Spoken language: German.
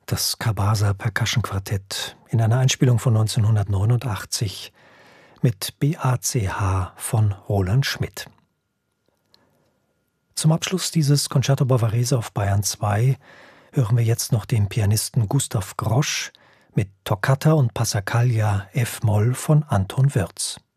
Das Kabasa Percussion Quartett in einer Einspielung von 1989 mit BACH von Roland Schmidt. Zum Abschluss dieses Concerto Bavarese auf Bayern 2 hören wir jetzt noch den Pianisten Gustav Grosch mit Toccata und Passacaglia F-Moll von Anton Würz.